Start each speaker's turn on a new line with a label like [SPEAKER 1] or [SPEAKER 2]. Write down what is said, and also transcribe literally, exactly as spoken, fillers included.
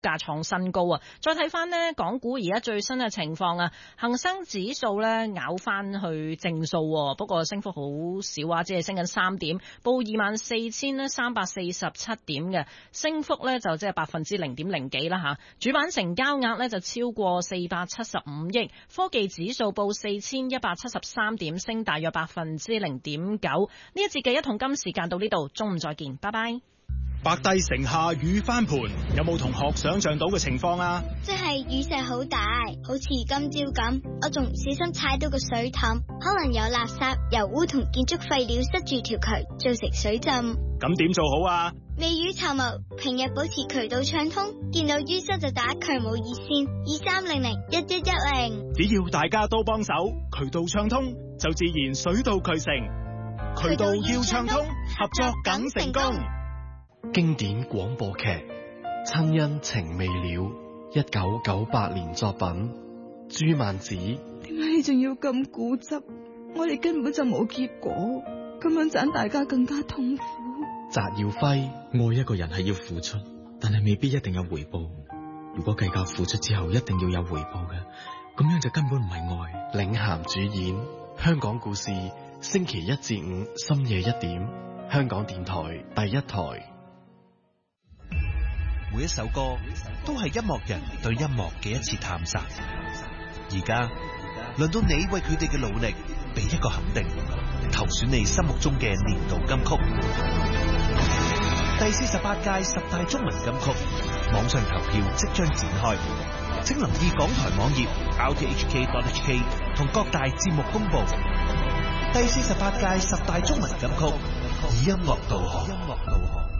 [SPEAKER 1] 價創新高啊！再睇翻呢港股而家最新嘅情況啊，恒生指數咧咬翻去正數，不過升幅好少啊，只係升緊三點，報二萬四千咧三百四十七點嘅，升幅咧就即係百分之零點零幾啦吓。主板成交額咧就超過四百七十五億，科技指數報四千一百七十三點，升大約百分之零點九。呢一節嘅一桶金時間到呢度，中午再見，拜拜。
[SPEAKER 2] 白帝城下雨翻盤，有冇同學想象到嘅情況啊？
[SPEAKER 3] 即係雨勢好大，好似今朝咁，我仲唔小心踩到個水凼，可能有垃圾、油污同建築廢料塞住條渠，造成水浸。
[SPEAKER 2] 咁點做好啊？
[SPEAKER 3] 未雨綢繆，平日保持渠道暢通，見到淤塞就打渠務熱線二三零零一一一零。
[SPEAKER 2] 只要大家都幫手，渠道暢通就自然水到渠成。渠道要暢通，合作梗成功。
[SPEAKER 4] 經典廣播劇《親恩情未了》，一九九八年作品。朱曼子，
[SPEAKER 5] 點解你仲要咁固執？我哋根本就冇結果，咁樣盞大家更加痛苦。
[SPEAKER 4] 翟耀輝，
[SPEAKER 6] 愛一個人係要付出，但係未必一定有回報。如果計較付出之後一定要有回報嘅，咁樣就根本唔係愛。
[SPEAKER 4] 領銜主演，香港故事，星期一至五深夜一點，香港電台第一台。
[SPEAKER 7] 每一首歌都係音樂人對音樂嘅一次探索。而家輪到你為佢哋嘅努力俾一個肯定，投選你心目中嘅年度金曲。第四十八屆十大中文金曲網上投票即將展開，請留意港台網頁 r t h k dot h k 同各大節目公布。第四十八屆十大中文金曲以音樂導航。